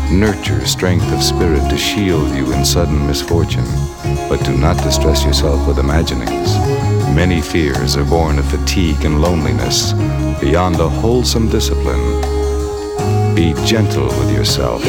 Nurture strength of spirit to shield you in sudden misfortune, but do not distress yourself with imaginings. Many fears are born of fatigue and loneliness beyond a wholesome discipline. Be gentle with yourself.